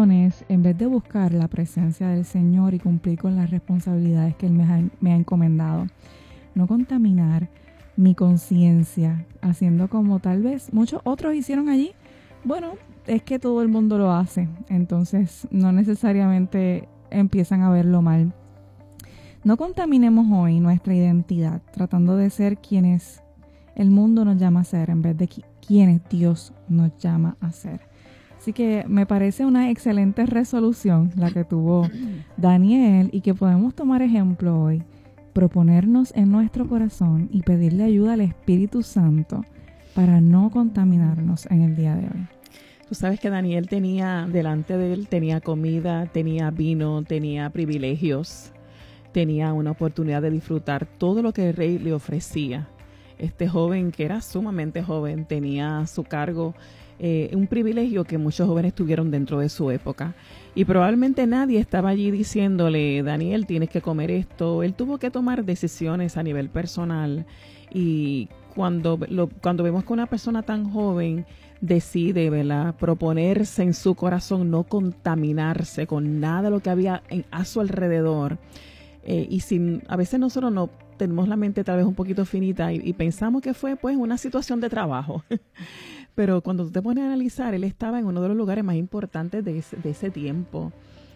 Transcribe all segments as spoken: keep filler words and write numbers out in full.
ocasiones, en vez de buscar la presencia del Señor y cumplir con las responsabilidades que Él me ha, me ha encomendado, no contaminar mi conciencia, haciendo como tal vez muchos otros hicieron allí. Bueno, es que todo el mundo lo hace, entonces no necesariamente empiezan a verlo mal. No contaminemos hoy nuestra identidad, tratando de ser quienes el mundo nos llama a ser, en vez de qui- quienes Dios nos llama a ser. Así que me parece una excelente resolución la que tuvo Daniel y que podemos tomar ejemplo hoy, proponernos en nuestro corazón y pedirle ayuda al Espíritu Santo para no contaminarnos en el día de hoy. Tú sabes que Daniel tenía, delante de él, tenía comida, tenía vino, tenía privilegios, tenía una oportunidad de disfrutar todo lo que el rey le ofrecía. Este joven, que era sumamente joven, tenía a su cargo eh, un privilegio que muchos jóvenes tuvieron dentro de su época. Y probablemente nadie estaba allí diciéndole, Daniel, tienes que comer esto. Él tuvo que tomar decisiones a nivel personal. Y cuando, lo, cuando vemos que una persona tan joven decide, ¿verdad?, proponerse en su corazón no contaminarse con nada de lo que había en, a su alrededor, eh, y sin, a veces nosotros no tenemos la mente tal vez un poquito finita y, y pensamos que fue pues una situación de trabajo. Pero cuando tú te pones a analizar, él estaba en uno de los lugares más importantes de ese, de ese tiempo.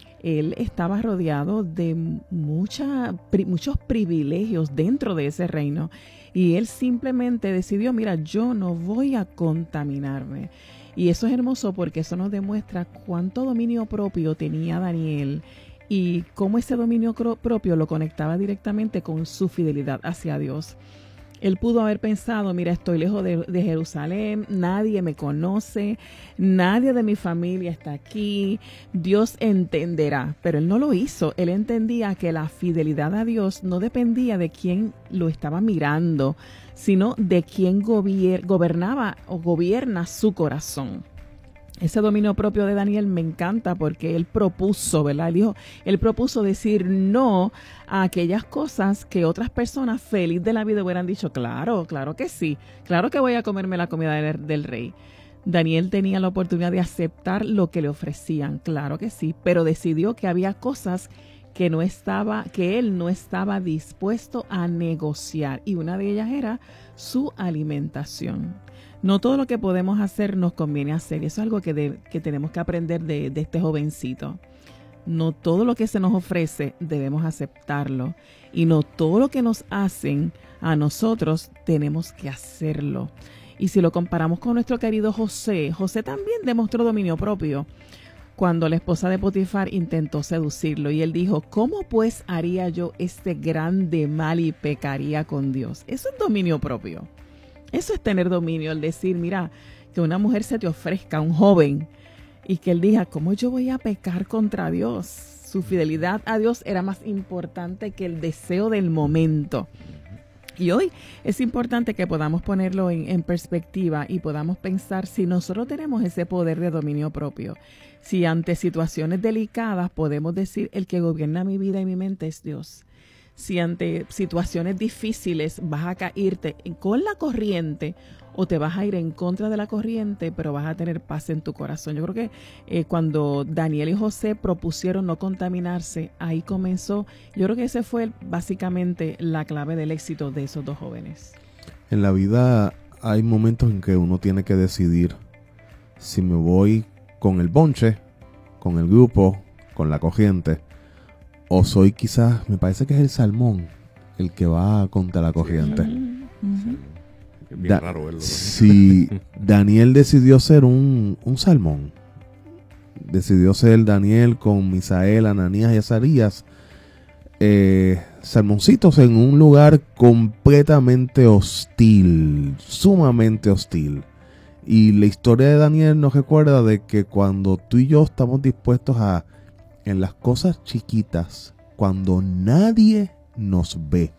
Él estaba rodeado de mucha, pri, muchos privilegios dentro de ese reino. Y él simplemente decidió, mira, yo no voy a contaminarme. Y eso es hermoso porque eso nos demuestra cuánto dominio propio tenía Daniel y cómo ese dominio propio lo conectaba directamente con su fidelidad hacia Dios. Él pudo haber pensado, mira, estoy lejos de, de Jerusalén, nadie me conoce, nadie de mi familia está aquí, Dios entenderá. Pero él no lo hizo. Él entendía que la fidelidad a Dios no dependía de quién lo estaba mirando, sino de quién gobier- gobernaba o gobierna su corazón. Ese dominio propio de Daniel me encanta porque él propuso, ¿verdad? Él dijo, él propuso decir no a aquellas cosas que otras personas feliz de la vida hubieran dicho, claro, claro que sí, claro que voy a comerme la comida del, del rey. Daniel tenía la oportunidad de aceptar lo que le ofrecían, claro que sí, pero decidió que había cosas que no estaba, que él no estaba dispuesto a negociar, y una de ellas era su alimentación. No todo lo que podemos hacer nos conviene hacer. Eso es algo que, de, que tenemos que aprender de, de este jovencito. No todo lo que se nos ofrece debemos aceptarlo. Y no todo lo que nos hacen a nosotros tenemos que hacerlo. Y si lo comparamos con nuestro querido José, José también demostró dominio propio cuando la esposa de Potifar intentó seducirlo. Y él dijo, ¿cómo pues haría yo este grande mal y pecaría con Dios? Eso es dominio propio. Eso es tener dominio, el decir, mira, que una mujer se te ofrezca, un joven, y que él diga, ¿cómo yo voy a pecar contra Dios? Su fidelidad a Dios era más importante que el deseo del momento. Y hoy es importante que podamos ponerlo en, en perspectiva y podamos pensar si nosotros tenemos ese poder de dominio propio. Si ante situaciones delicadas podemos decir, el que gobierna mi vida y mi mente es Dios. Si ante situaciones difíciles vas a caerte con la corriente o te vas a ir en contra de la corriente, pero vas a tener paz en tu corazón. Yo creo que eh, cuando Daniel y José propusieron no contaminarse, ahí comenzó. Yo creo que ese fue básicamente la clave del éxito de esos dos jóvenes. En la vida hay momentos en que uno tiene que decidir si me voy con el bonche, con el grupo, con la corriente, o soy quizás, me parece que es el salmón el que va contra la corriente. Sí, Uh-huh. es bien Da- raro verlo, ¿no? Si Daniel decidió ser un, un salmón, decidió ser Daniel con Misael, Ananías y Azarías, eh, salmoncitos en un lugar completamente hostil, sumamente hostil. Y la historia de Daniel nos recuerda de que cuando tú y yo estamos dispuestos a, en las cosas chiquitas, cuando nadie nos ve,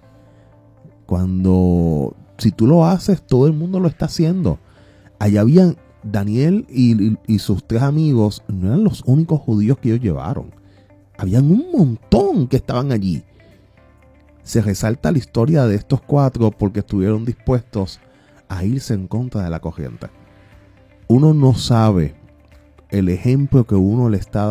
cuando si tú lo haces, todo el mundo lo está haciendo. Allá habían Daniel y, y, y sus tres amigos, no eran los únicos judíos que ellos llevaron. Habían un montón que estaban allí. Se resalta la historia de estos cuatro porque estuvieron dispuestos a irse en contra de la corriente. Uno no sabe el ejemplo que uno le está